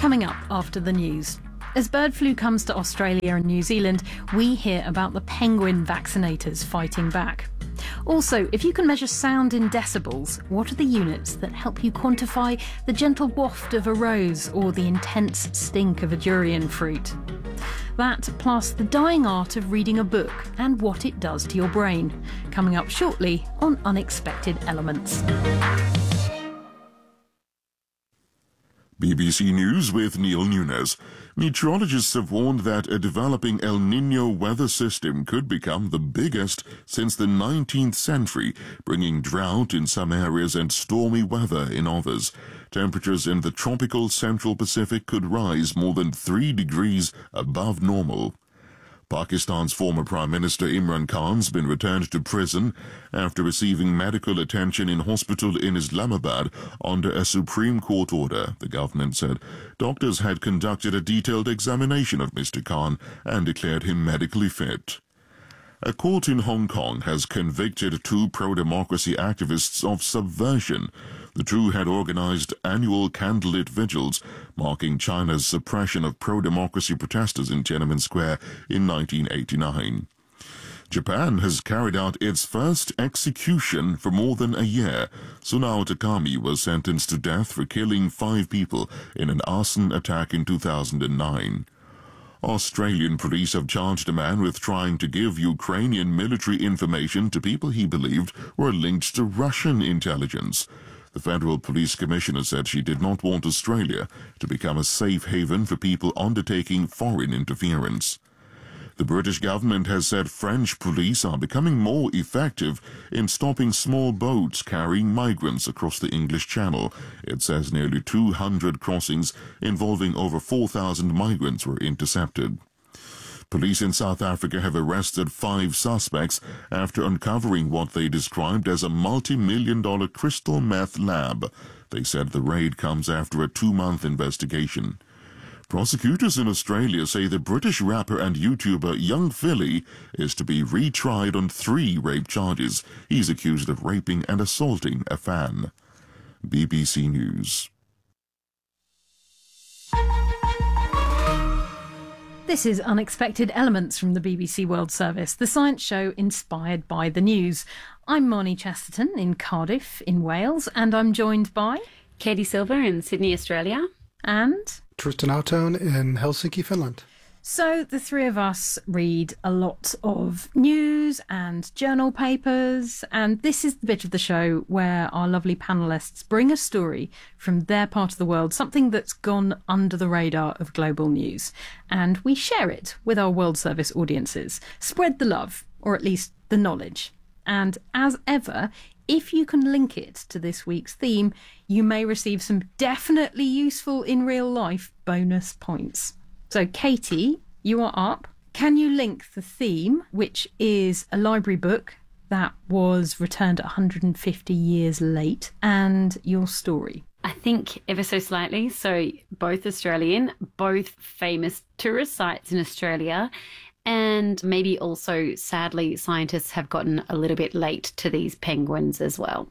Coming up after the news. As bird flu comes to Australia and New Zealand, we hear about the penguin vaccinators fighting back. Also, if you can measure sound in decibels, what are the units that help you quantify the gentle waft of a rose or the intense stink of a durian fruit? That, plus the dying art of reading a book and what it does to your brain. Coming up shortly on Unexpected Elements. BBC News with Neil Nunes. Meteorologists have warned that a developing El Niño weather system could become the biggest since the 19th century, bringing drought in some areas and stormy weather in others. Temperatures in the tropical Central Pacific could rise more than 3 degrees above normal. Pakistan's former Prime Minister Imran Khan's been returned to prison after receiving medical attention in hospital in Islamabad under a Supreme Court order, the government said. Doctors had conducted a detailed examination of Mr. Khan and declared him medically fit. A court in Hong Kong has convicted 2 pro-democracy activists of subversion. The two had organized annual candlelit vigils marking China's suppression of pro-democracy protesters in Tiananmen Square in 1989. Japan has carried out its first execution for more than a year. Sunao Takami was sentenced to death for killing 5 people in an arson attack in 2009. Australian police have charged a man with trying to give Ukrainian military information to people he believed were linked to Russian intelligence. The Federal Police Commissioner said she did not want Australia to become a safe haven for people undertaking foreign interference. The British government has said French police are becoming more effective in stopping small boats carrying migrants across the English Channel. It says nearly 200 crossings involving over 4,000 migrants were intercepted. Police in South Africa have arrested 5 suspects after uncovering what they described as a multi-million-dollar crystal meth lab. They said the raid comes after a 2-month investigation. Prosecutors in Australia say the British rapper and YouTuber Young Philly is to be retried on 3 rape charges. He's accused of raping and assaulting a fan. BBC News. This is Unexpected Elements from the BBC World Service, the science show inspired by the news. I'm Marnie Chesterton in Cardiff in Wales, and I'm joined by Katie Silver in Sydney, Australia. And Tristan Outone in Helsinki, Finland. So the 3 of us read a lot of news and journal papers, and this is the bit of the show where our lovely panellists bring a story from their part of the world, something that's gone under the radar of global news, and we share it with our World Service audiences. Spread the love, or at least the knowledge. And as ever, if you can link it to this week's theme, you may receive some definitely useful in real life bonus points. So, Katie, you are up. Can you link the theme, which is a library book that was returned 150 years late, and your story? I think ever so slightly. So both Australian, both famous tourist sites in Australia, and maybe also, sadly, scientists have gotten a little bit late to these penguins as well.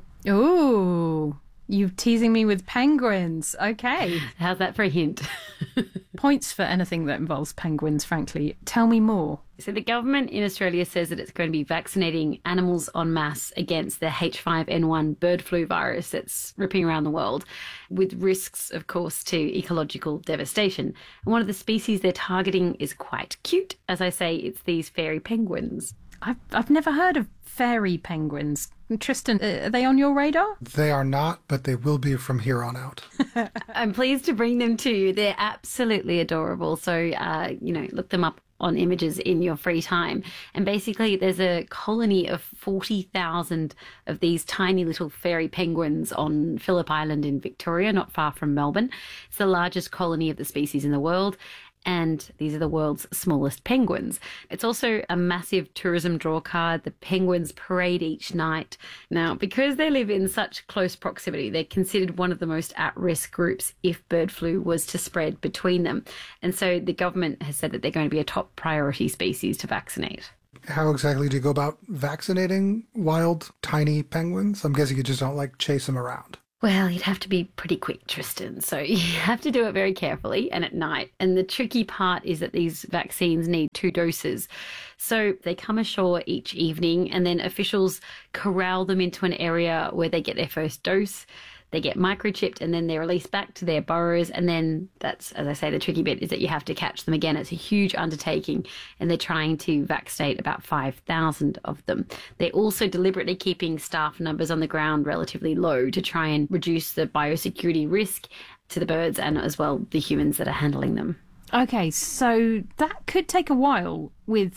Oh, you're teasing me with penguins. Okay. How's that for a hint? Points for anything that involves penguins, frankly. Tell me more. So the government in Australia says that it's going to be vaccinating animals en masse against the H5N1 bird flu virus that's ripping around the world, with risks, of course, to ecological devastation. And one of the species they're targeting is quite cute. As I say, it's these fairy penguins. I've never heard of fairy penguins. Tristan, are they on your radar? They are not, but they will be from here on out. I'm pleased to bring them to you. They're absolutely adorable. So, look them up on images in your free time. And basically, there's a colony of 40,000 of these tiny little fairy penguins on Phillip Island in Victoria, not far from Melbourne. It's the largest colony of the species in the world. And these are the world's smallest penguins. It's also a massive tourism drawcard. The penguins parade each night. Now, because they live in such close proximity, they're considered one of the most at-risk groups if bird flu was to spread between them. And so the government has said that they're going to be a top priority species to vaccinate. How exactly do you go about vaccinating wild, tiny penguins? I'm guessing you just don't, chase them around. Well, you'd have to be pretty quick, Tristan. So you have to do it very carefully and at night. And the tricky part is that these vaccines need 2 doses. So they come ashore each evening and then officials corral them into an area where they get their first dose. They get microchipped and then they're released back to their burrows. And then that's, as I say, the tricky bit is that you have to catch them again. It's a huge undertaking and they're trying to vaccinate about 5,000 of them. They're also deliberately keeping staff numbers on the ground relatively low to try and reduce the biosecurity risk to the birds and as well the humans that are handling them. Okay, so that could take a while with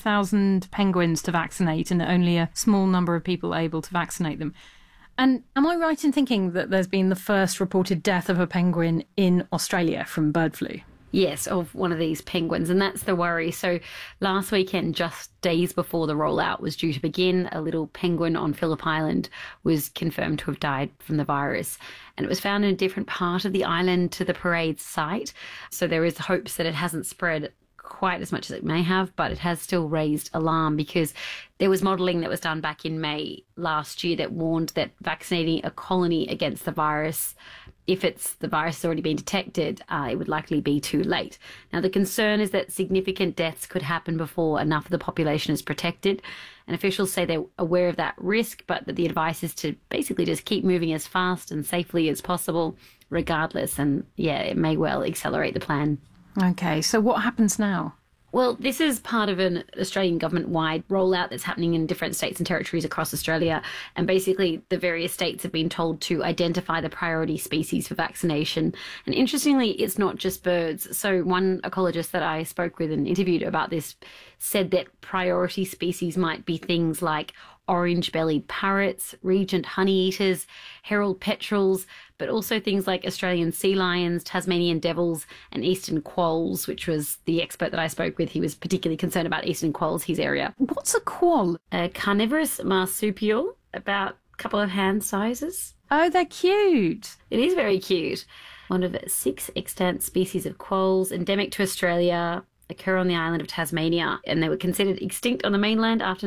5,000 penguins to vaccinate and only a small number of people able to vaccinate them. And am I right in thinking that there's been the first reported death of a penguin in Australia from bird flu? Yes, of one of these penguins, and that's the worry. So last weekend, just days before the rollout was due to begin, a little penguin on Phillip Island was confirmed to have died from the virus. And it was found in a different part of the island to the parade site. So there is hopes that it hasn't spread quite as much as it may have, but it has still raised alarm because there was modelling that was done back in May last year that warned that vaccinating a colony against the virus, if the virus has already been detected, it would likely be too late. Now, the concern is that significant deaths could happen before enough of the population is protected. And officials say they're aware of that risk, but that the advice is to basically just keep moving as fast and safely as possible, regardless. And yeah, it may well accelerate the plan. Okay, so what happens now? Well, this is part of an Australian government-wide rollout that's happening in different states and territories across Australia. And basically, the various states have been told to identify the priority species for vaccination. And interestingly, it's not just birds. So one ecologist that I spoke with and interviewed about this said that priority species might be things like orange-bellied parrots, regent honeyeaters, herald petrels, but also things like Australian sea lions, Tasmanian devils, and eastern quolls, which was the expert that I spoke with. He was particularly concerned about eastern quolls, his area. What's a quoll? A carnivorous marsupial, about a couple of hand sizes. Oh, they're cute. It is very cute. One of 6 extant species of quolls, endemic to Australia, occur on the island of Tasmania, and they were considered extinct on the mainland after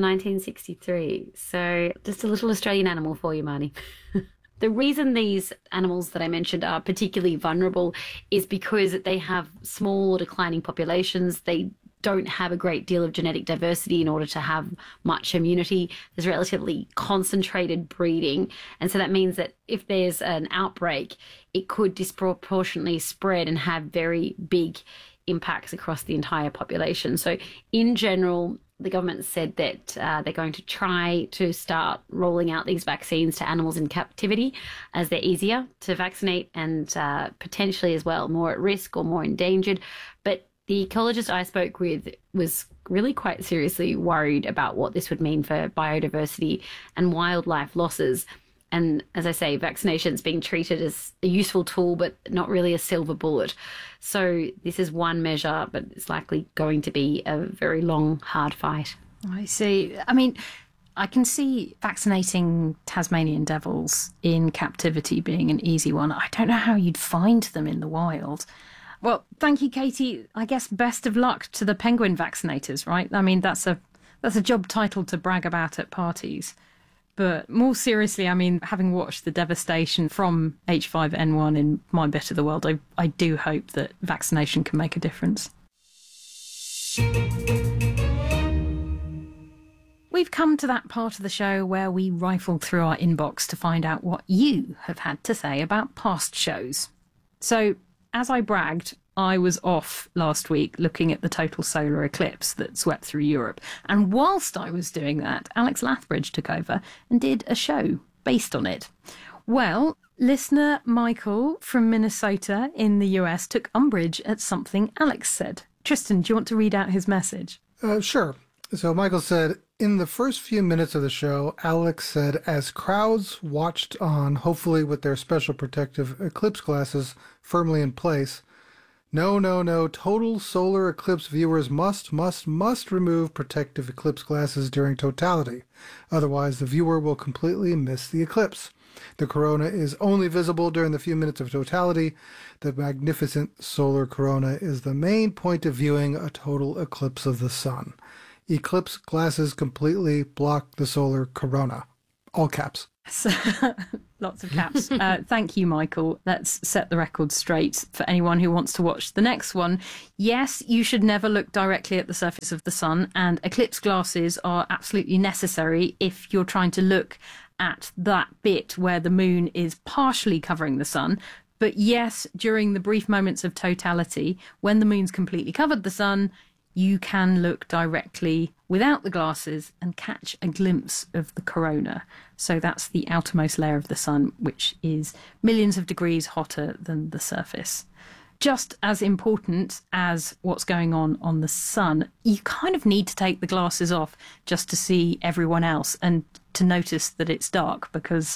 1963. So just a little Australian animal for you, Marnie. The reason these animals that I mentioned are particularly vulnerable is because they have small or declining populations. They don't have a great deal of genetic diversity in order to have much immunity. There's relatively concentrated breeding. And so that means that if there's an outbreak, it could disproportionately spread and have very big impacts across the entire population. So in general, the government said that they're going to try to start rolling out these vaccines to animals in captivity as they're easier to vaccinate and potentially as well more at risk or more endangered. But the ecologist I spoke with was really quite seriously worried about what this would mean for biodiversity and wildlife losses. And as I say, vaccination's being treated as a useful tool, but not really a silver bullet. So this is one measure, but it's likely going to be a very long, hard fight. I see. I mean, I can see vaccinating Tasmanian devils in captivity being an easy one. I don't know how you'd find them in the wild. Well, thank you, Katie. I guess best of luck to the penguin vaccinators, right? I mean, that's a job title to brag about at parties. But more seriously, I mean, having watched the devastation from H5N1 in my bit of the world, I do hope that vaccination can make a difference. We've come to that part of the show where we rifle through our inbox to find out what you have had to say about past shows. So, as I bragged, I was off last week looking at the total solar eclipse that swept through Europe. And whilst I was doing that, Alex Lathbridge took over and did a show based on it. Well, listener Michael from Minnesota in the US took umbrage at something Alex said. Tristan, do you want to read out his message? Sure. So Michael said, in the first few minutes of the show, Alex said, as crowds watched on, hopefully with their special protective eclipse glasses firmly in place, no, total solar eclipse viewers must remove protective eclipse glasses during totality. Otherwise, the viewer will completely miss the eclipse. The corona is only visible during the few minutes of totality. The magnificent solar corona is the main point of viewing a total eclipse of the sun. Eclipse glasses completely block the solar corona. All caps. So, Lots of caps. Thank you, Michael. Let's set the record straight for anyone who wants to watch the next one. Yes, you should never look directly at the surface of the sun, and eclipse glasses are absolutely necessary if you're trying to look at that bit where the moon is partially covering the sun. But yes, during the brief moments of totality, when the moon's completely covered the sun, you can look directly without the glasses and catch a glimpse of the corona. So that's the outermost layer of the sun, which is millions of degrees hotter than the surface. Just as important as what's going on the sun, you kind of need to take the glasses off just to see everyone else and to notice that it's dark, because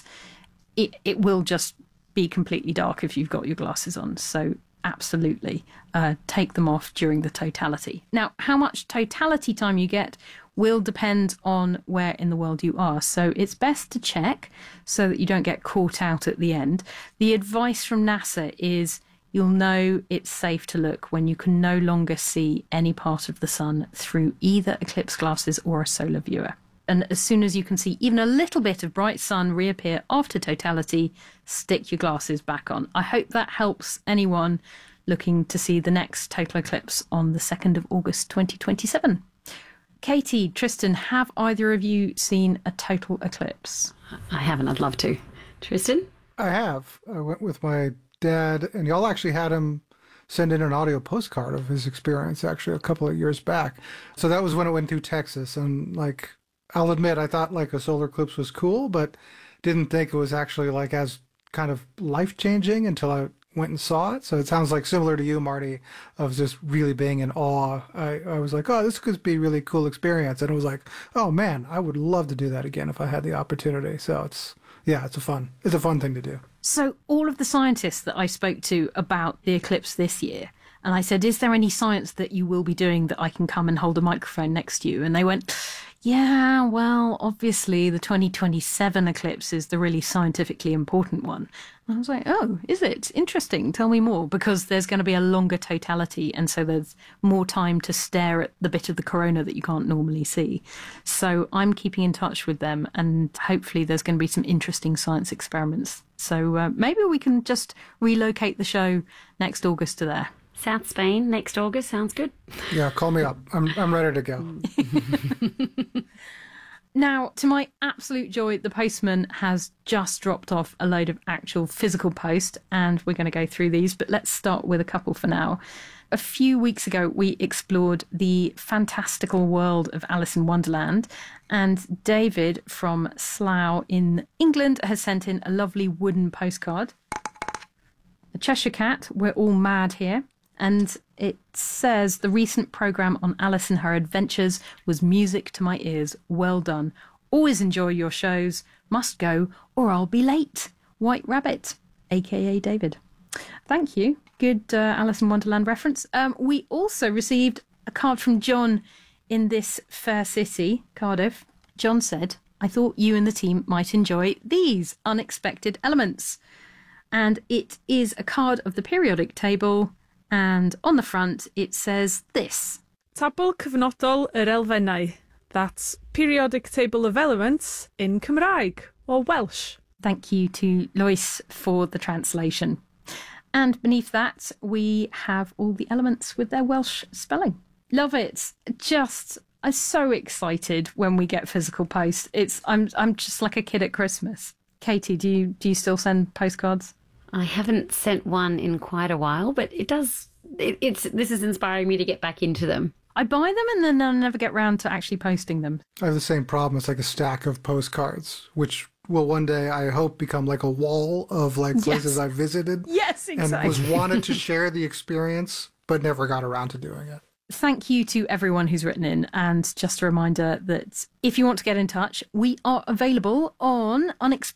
it will just be completely dark if you've got your glasses on. So absolutely take them off during the totality. Now, how much totality time you get will depend on where in the world you are. So it's best to check so that you don't get caught out at the end. The advice from NASA is you'll know it's safe to look when you can no longer see any part of the sun through either eclipse glasses or a solar viewer. And as soon as you can see even a little bit of bright sun reappear after totality, stick your glasses back on. I hope that helps anyone looking to see the next total eclipse on the 2nd of August 2027. Katie, Tristan, have either of you seen a total eclipse? I haven't. I'd love to. Tristan? I have. I went with my dad, and y'all actually had him send in an audio postcard of his experience actually a couple of years back. So that was when it went through Texas, and like, I'll admit, I thought like a solar eclipse was cool, but didn't think it was actually like as kind of life-changing until I went and saw it. So it sounds like similar to you, Marty, of just really being in awe. I was like, oh, this could be a really cool experience. And it was like, oh man, I would love to do that again if I had the opportunity. So it's a fun thing to do. So all of the scientists that I spoke to about the eclipse this year, and I said, is there any science that you will be doing that I can come and hold a microphone next to you? And they went, yeah, well, obviously the 2027 eclipse is the really scientifically important one. And I was like, oh, is it? Interesting. Tell me more, because there's going to be a longer totality. And so there's more time to stare at the bit of the corona that you can't normally see. So I'm keeping in touch with them, and hopefully there's going to be some interesting science experiments. So maybe we can just relocate the show next August to there. South Spain next August sounds good. Yeah, call me up. I'm ready to go. Now, to my absolute joy, the postman has just dropped off a load of actual physical post, and we're going to go through these, but let's start with a couple for now. A few weeks ago, we explored the fantastical world of Alice in Wonderland, and David from Slough in England has sent in a lovely wooden postcard. A Cheshire Cat, we're all mad here. And it says, the recent programme on Alice and her adventures was music to my ears. Well done. Always enjoy your shows. Must go or I'll be late. White Rabbit, a.k.a. David. Thank you. Good Alice in Wonderland reference. We also received a card from John in this fair city, Cardiff. John said, I thought you and the team might enjoy these unexpected elements. And it is a card of the periodic table. And on the front, it says this. Tabl cyfnodol yr elfennau. That's periodic table of elements in Cymraeg or Welsh. Thank you to Lois for the translation. And beneath that, we have all the elements with their Welsh spelling. Love it. I'm so excited when we get physical post. I'm just like a kid at Christmas. Katie, do you still send postcards? I haven't sent one in quite a while, but this is inspiring me to get back into them. I buy them and then I'll never get round to actually posting them. I have the same problem. It's like a stack of postcards, which will one day, I hope, become like a wall of like places I visited. Yes, exactly. And was wanted to share the experience, but never got around to doing it. Thank you to everyone who's written in. And just a reminder that if you want to get in touch, we are available on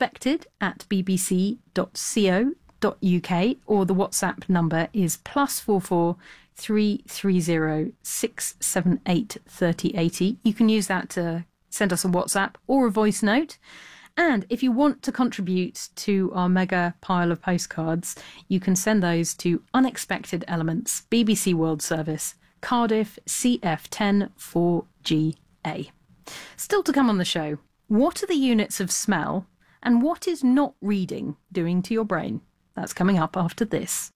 unexpected@bbc.co.uk, or the WhatsApp number is +44 330 678 3080. You can use that to send us a WhatsApp or a voice note. And if you want to contribute to our mega pile of postcards, you can send those to Unexpected Elements, BBC World Service, Cardiff CF10 4GA. Still to come on the show, what are the units of smell And what is not reading doing to your brain? That's coming up after this.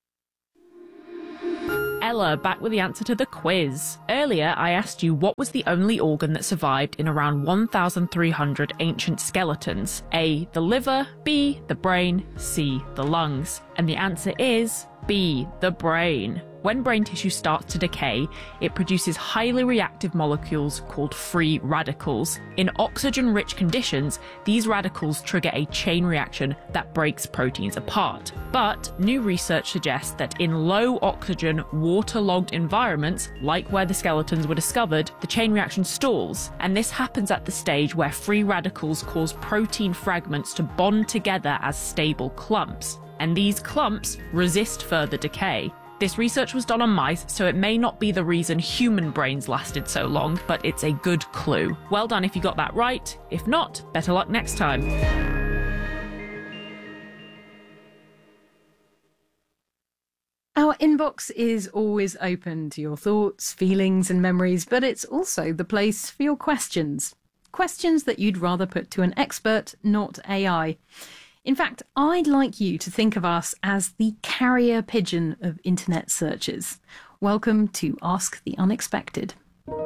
Ella, back with the answer to the quiz. Earlier, I asked you what was the only organ that survived in around 1,300 ancient skeletons. A, the liver, B, the brain, C, the lungs. And the answer is B, the brain. When brain tissue starts to decay, it produces highly reactive molecules called free radicals. In oxygen-rich conditions, these radicals trigger a chain reaction that breaks proteins apart. But new research suggests that in low oxygen, waterlogged environments, like where the skeletons were discovered, the chain reaction stalls, and this happens at the stage where free radicals cause protein fragments to bond together as stable clumps. And these clumps resist further decay. This research was done on mice, so it may not be the reason human brains lasted so long, but it's a good clue. Well done if you got that right. If not, better luck next time. Our inbox is always open to your thoughts, feelings and memories, but it's also the place for your questions. Questions that you'd rather put to an expert, not AI. In fact, I'd like you to think of us as the carrier pigeon of internet searches. Welcome to Ask the Unexpected.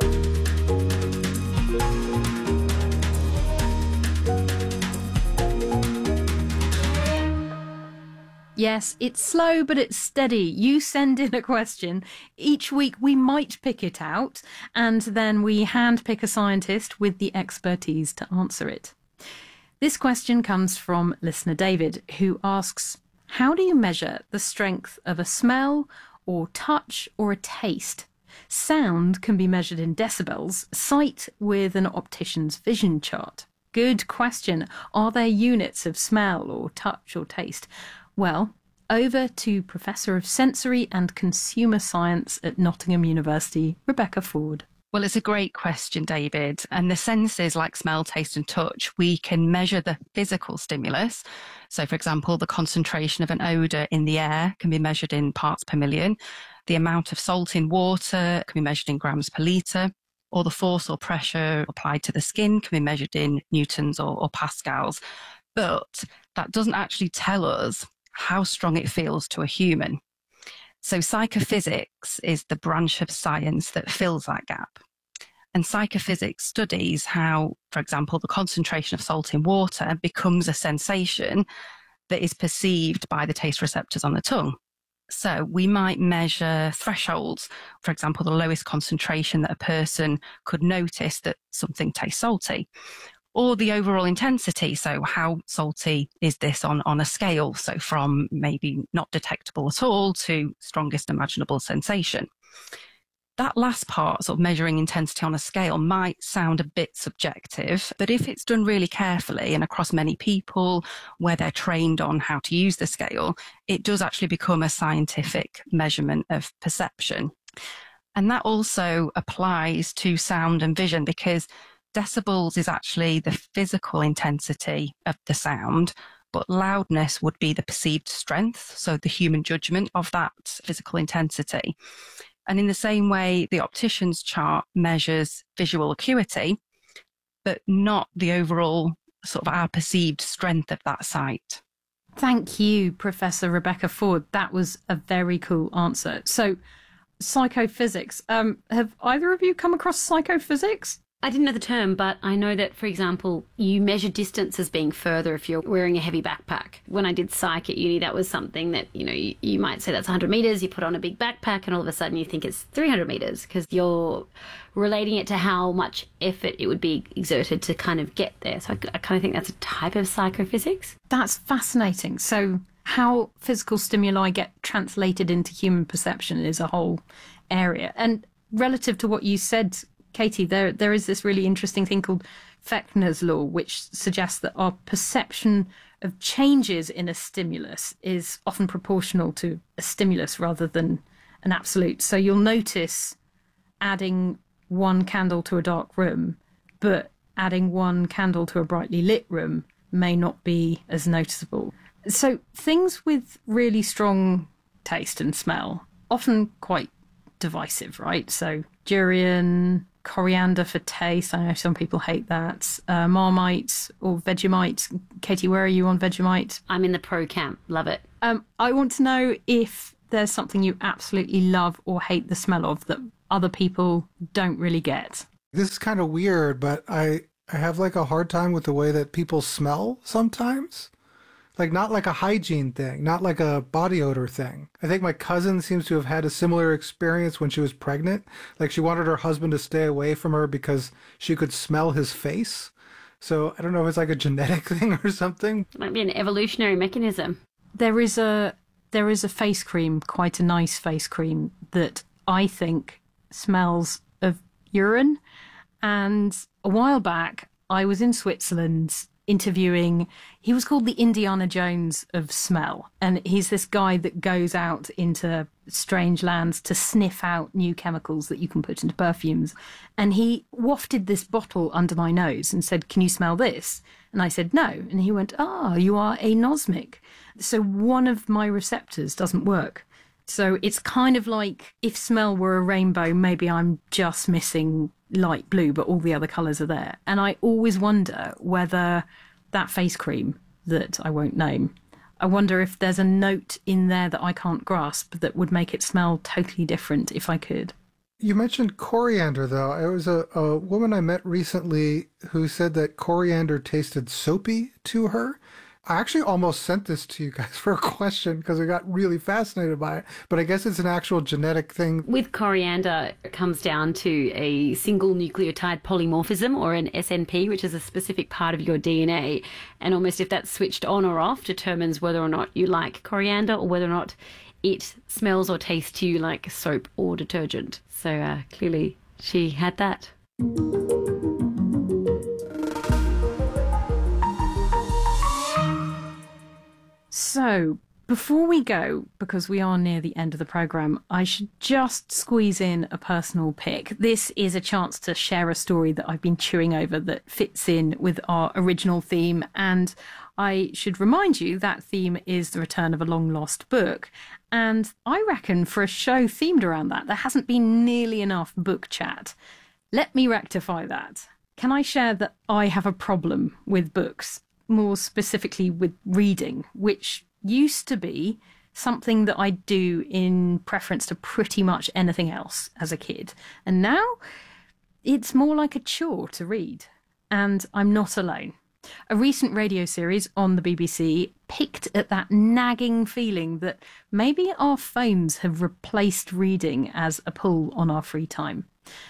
Yes, it's slow, but it's steady. You send in a question. Each week we might pick it out, and then we handpick a scientist with the expertise to answer it. This question comes from listener David, who asks, how do you measure the strength of a smell or touch or a taste? Sound can be measured in decibels, sight with an optician's vision chart. Good question. Are there units of smell or touch or taste? Well, over to Professor of Sensory and Consumer Science at Nottingham University, Rebecca Ford. Well, it's a great question, David. And the senses like smell, taste and touch, we can measure the physical stimulus. So, for example, the concentration of an odour in the air can be measured in parts per million. The amount of salt in water can be measured in grams per litre. Or the force or pressure applied to the skin can be measured in newtons or pascals. But that doesn't actually tell us how strong it feels to a human. So psychophysics is the branch of science that fills that gap. And psychophysics studies how, for example, the concentration of salt in water becomes a sensation that is perceived by the taste receptors on the tongue. So we might measure thresholds, for example, the lowest concentration that a person could notice that something tastes salty. Or the overall intensity, so how salty is this on a scale, so from maybe not detectable at all to strongest imaginable sensation. That last part, sort of measuring intensity on a scale, might sound a bit subjective, but if it's done really carefully and across many people where they're trained on how to use the scale, it does actually become a scientific measurement of perception. And that also applies to sound and vision, because decibels is actually the physical intensity of the sound, but loudness would be the perceived strength, so the human judgment of that physical intensity. And in the same way, the optician's chart measures visual acuity, but not the overall sort of our perceived strength of that sight. Thank you, Professor Rebecca Ford. That was a very cool answer. So, psychophysics. Have either of you come across psychophysics? I didn't know the term, but I know that, for example, you measure distance as being further if you're wearing a heavy backpack. When I did psych at uni, that was something that, you might say that's 100 metres, you put on a big backpack and all of a sudden you think it's 300 metres because you're relating it to how much effort it would be exerted to kind of get there. So I kind of think that's a type of psychophysics. That's fascinating. So how physical stimuli get translated into human perception is a whole area. And relative to what you said, Katie, there is this really interesting thing called Fechner's law, which suggests that our perception of changes in a stimulus is often proportional to a stimulus rather than an absolute. So you'll notice adding one candle to a dark room, but adding one candle to a brightly lit room may not be as noticeable. So things with really strong taste and smell, often quite divisive, right? So durian, coriander for taste. I know some people hate that. Marmite or Vegemite. Katie, where are you on Vegemite? I'm in the pro camp. Love it. I want to know if there's something you absolutely love or hate the smell of that other people don't really get. This is kind of weird, but I have like a hard time with the way that people smell sometimes. Like not like a hygiene thing, not like a body odor thing. I think my cousin seems to have had a similar experience when she was pregnant. Like she wanted her husband to stay away from her because she could smell his face. So I don't know if it's like a genetic thing or something. It might be an evolutionary mechanism. There is a face cream, quite a nice face cream, that I think smells of urine. And a while back, I was in Switzerland interviewing, he was called the Indiana Jones of smell. And he's this guy that goes out into strange lands to sniff out new chemicals that you can put into perfumes. And he wafted this bottle under my nose and said, "Can you smell this?" And I said, "No." And he went, "Ah, you are anosmic. So one of my receptors doesn't work." So it's kind of like if smell were a rainbow, maybe I'm just missing light blue, but all the other colours are there. And I always wonder whether that face cream that I won't name, I wonder if there's a note in there that I can't grasp that would make it smell totally different if I could. You mentioned coriander, though. It was a woman I met recently who said that coriander tasted soapy to her. I actually almost sent this to you guys for a question because I got really fascinated by it, but I guess it's an actual genetic thing. With coriander, it comes down to a single nucleotide polymorphism, or an SNP, which is a specific part of your DNA. And almost if that's switched on or off determines whether or not you like coriander or whether or not it smells or tastes to you like soap or detergent. So clearly she had that. So, before we go, because we are near the end of the programme, I should just squeeze in a personal pick. This is a chance to share a story that I've been chewing over that fits in with our original theme. And I should remind you that theme is the return of a long-lost book. And I reckon for a show themed around that, there hasn't been nearly enough book chat. Let me rectify that. Can I share that I have a problem with books? More specifically with reading, which used to be something that I do in preference to pretty much anything else as a kid. And now it's more like a chore to read. And I'm not alone. A recent radio series on the BBC picked at that nagging feeling that maybe our phones have replaced reading as a pull on our free time.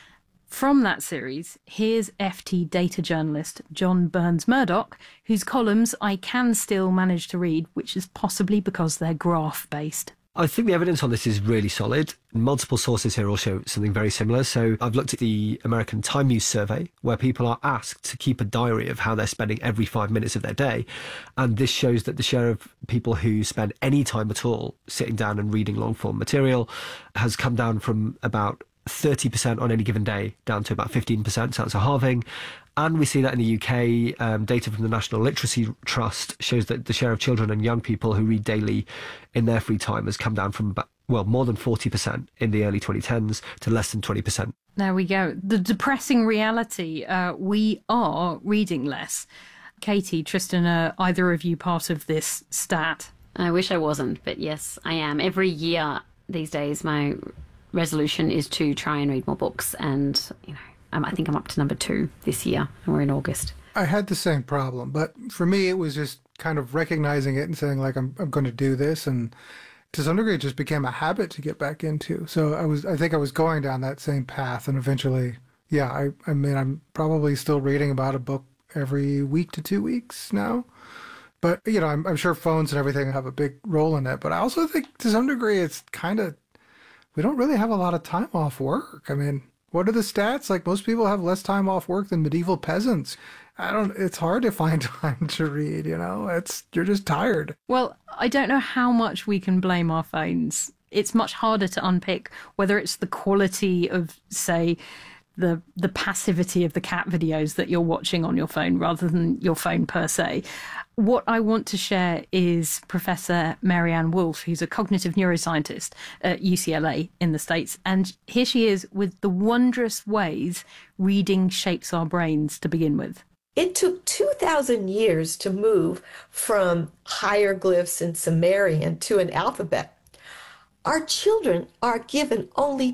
From that series, here's FT data journalist John Burns-Murdoch, whose columns I can still manage to read, which is possibly because they're graph-based. I think the evidence on this is really solid. Multiple sources here all show something very similar. So I've looked at the American Time Use Survey, where people are asked to keep a diary of how they're spending every 5 minutes of their day. And this shows that the share of people who spend any time at all sitting down and reading long-form material has come down from about 30% on any given day down to about 15%, so that's a halving. And we see that in the UK, data from the National Literacy Trust shows that the share of children and young people who read daily in their free time has come down from more than 40% in the early 2010s to less than 20%. There we go. The depressing reality, we are reading less. Katie, Tristan, are either of you part of this stat? I wish I wasn't, but yes, I am. Every year these days, my resolution is to try and read more books, and I think I'm up to number 2 this year, and we're in August. I had the same problem, but for me it was just kind of recognizing it and saying like I'm going to do this, and to some degree it just became a habit to get back into. So I think I was going down that same path, and eventually, yeah, I mean I'm probably still reading about a book every week to 2 weeks now. But I'm sure phones and everything have a big role in it. But I also think to some degree it's kind of, we don't really have a lot of time off work. I mean, what are the stats? Like most people have less time off work than medieval peasants. It's hard to find time to read, you're just tired. Well, I don't know how much we can blame our phones. It's much harder to unpick whether it's the quality of, say, the passivity of the cat videos that you're watching on your phone rather than your phone per se. What I want to share is Professor Marianne Wolf, who's a cognitive neuroscientist at UCLA in the States. And here she is with the wondrous ways reading shapes our brains to begin with. It took 2,000 years to move from hieroglyphs in Sumerian to an alphabet. Our children are given only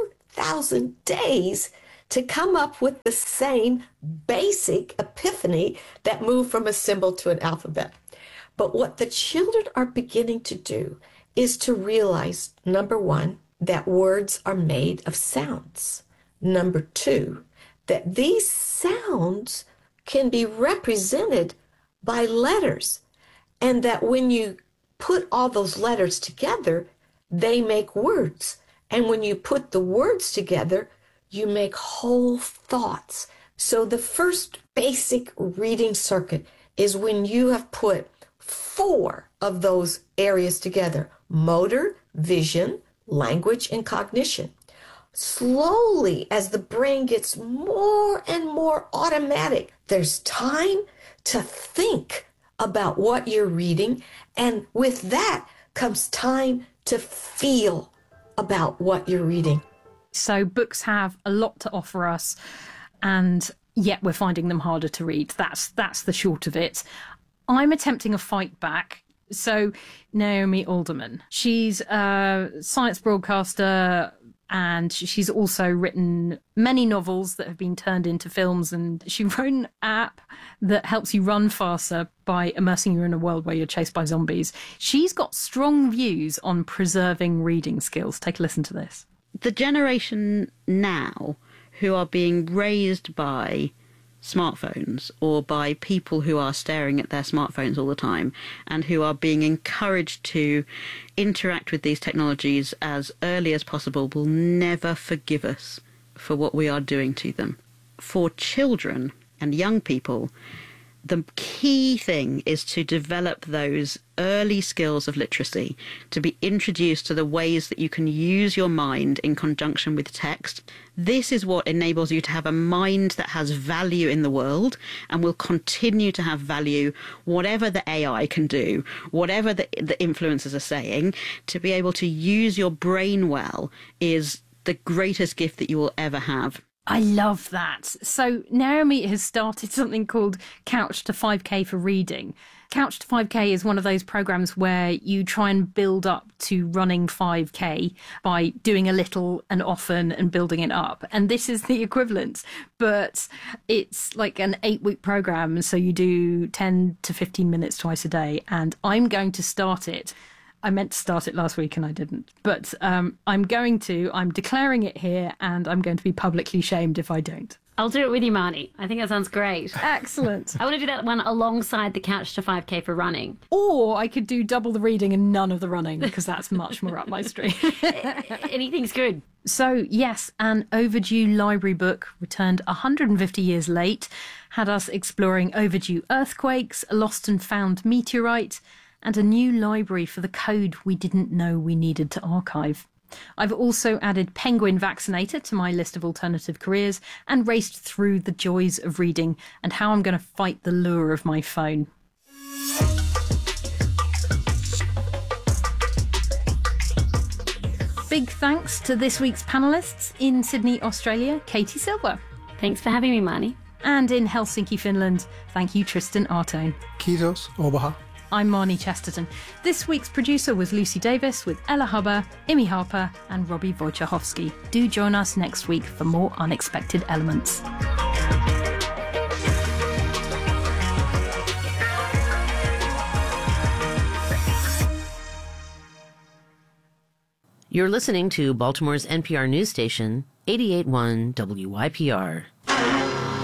2,000 days to come up with the same basic epiphany that moved from a symbol to an alphabet. But what the children are beginning to do is to realize, number one, that words are made of sounds. Number two, that these sounds can be represented by letters, and that when you put all those letters together, they make words. And when you put the words together, you make whole thoughts. So the first basic reading circuit is when you have put 4 of those areas together: motor, vision, language, and cognition. Slowly, as the brain gets more and more automatic, there's time to think about what you're reading, and with that comes time to feel about what you're reading. So books have a lot to offer us, and yet we're finding them harder to read. That's the short of it. I'm attempting a fight back. So Naomi Alderman, she's a science broadcaster, and she's also written many novels that have been turned into films, and she wrote an app that helps you run faster by immersing you in a world where you're chased by zombies. She's got strong views on preserving reading skills. Take a listen to this. The generation now who are being raised by smartphones or by people who are staring at their smartphones all the time and who are being encouraged to interact with these technologies as early as possible will never forgive us for what we are doing to them. For children and young people, the key thing is to develop those early skills of literacy, to be introduced to the ways that you can use your mind in conjunction with text. This is what enables you to have a mind that has value in the world and will continue to have value, whatever the AI can do, whatever the influencers are saying. To be able to use your brain well is the greatest gift that you will ever have. I love that. So Naomi has started something called Couch to 5K for reading. Couch to 5K is one of those programs where you try and build up to running 5K by doing a little and often and building it up. And this is the equivalent, but it's like an 8-week program. So you do 10 to 15 minutes twice a day. And I'm going to start it. I meant to start it last week and I didn't. But I'm declaring it here, and I'm going to be publicly shamed if I don't. I'll do it with you, Marnie. I think that sounds great. Excellent. I want to do that one alongside the Couch to 5K for running. Or I could do double the reading and none of the running, because that's much more up my street. Anything's good. So, yes, an overdue library book returned 150 years late, had us exploring overdue earthquakes, a lost and found meteorite, and a new library for the code we didn't know we needed to archive. I've also added Penguin Vaccinator to my list of alternative careers and raced through the joys of reading and how I'm going to fight the lure of my phone. Big thanks to this week's panellists in Sydney, Australia, Katie Silver. Thanks for having me, Marnie. And in Helsinki, Finland, thank you, Tristan Artone. Kiitos, Obaha. I'm Marnie Chesterton. This week's producer was Lucy Davis with Ella Hubber, Imi Harper and Robbie Wojciechowski. Do join us next week for more Unexpected Elements. You're listening to Baltimore's NPR news station, 88.1 WYPR.